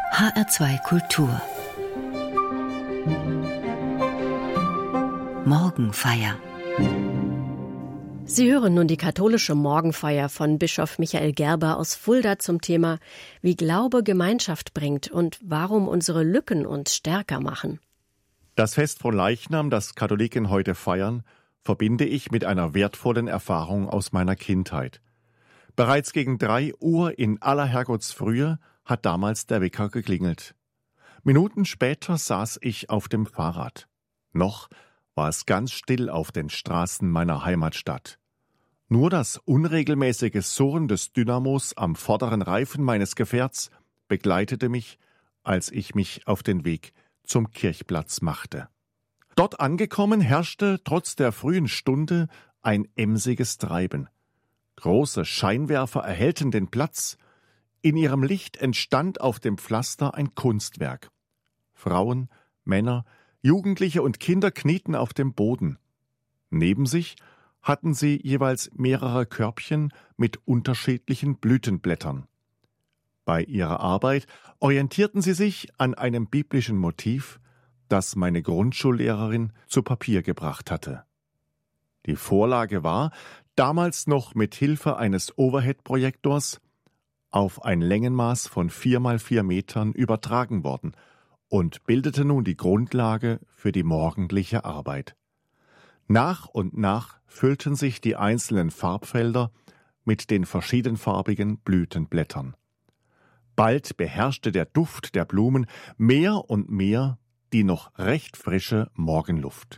HR2 Kultur Morgenfeier. Sie hören nun die katholische Morgenfeier von Bischof Michael Gerber aus Fulda zum Thema Wie Glaube Gemeinschaft bringt und warum unsere Lücken uns stärker machen. Das Fest von Leichnam, das Katholiken heute feiern, verbinde ich mit einer wertvollen Erfahrung aus meiner Kindheit. Bereits gegen 3 Uhr in aller Herrgottsfrühe hat damals der Wecker geklingelt. Minuten später saß ich auf dem Fahrrad. Noch war es ganz still auf den Straßen meiner Heimatstadt. Nur das unregelmäßige Surren des Dynamos am vorderen Reifen meines Gefährts begleitete mich, als ich mich auf den Weg zum Kirchplatz machte. Dort angekommen herrschte trotz der frühen Stunde ein emsiges Treiben. Große Scheinwerfer erhellten den Platz. In ihrem Licht entstand auf dem Pflaster ein Kunstwerk. Frauen, Männer, Jugendliche und Kinder knieten auf dem Boden. Neben sich hatten sie jeweils mehrere Körbchen mit unterschiedlichen Blütenblättern. Bei ihrer Arbeit orientierten sie sich an einem biblischen Motiv, das meine Grundschullehrerin zu Papier gebracht hatte. Die Vorlage war, damals noch mit Hilfe eines Overhead-Projektors, auf ein Längenmaß von 4x4 Metern übertragen worden und bildete nun die Grundlage für die morgendliche Arbeit. Nach und nach füllten sich die einzelnen Farbfelder mit den verschiedenfarbigen Blütenblättern. Bald beherrschte der Duft der Blumen mehr und mehr die noch recht frische Morgenluft.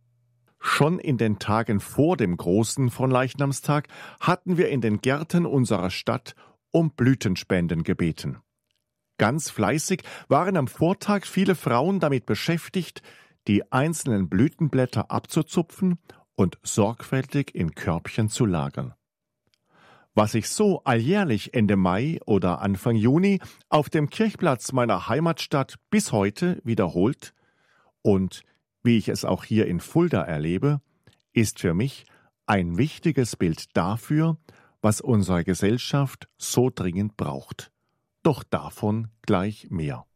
Schon in den Tagen vor dem großen Fronleichnamstag hatten wir in den Gärten unserer Stadt um Blütenspenden gebeten. Ganz fleißig waren am Vortag viele Frauen damit beschäftigt, die einzelnen Blütenblätter abzuzupfen und sorgfältig in Körbchen zu lagern. Was sich so alljährlich Ende Mai oder Anfang Juni auf dem Kirchplatz meiner Heimatstadt bis heute wiederholt und wie ich es auch hier in Fulda erlebe, ist für mich ein wichtiges Bild dafür, was unsere Gesellschaft so dringend braucht. Doch davon gleich mehr.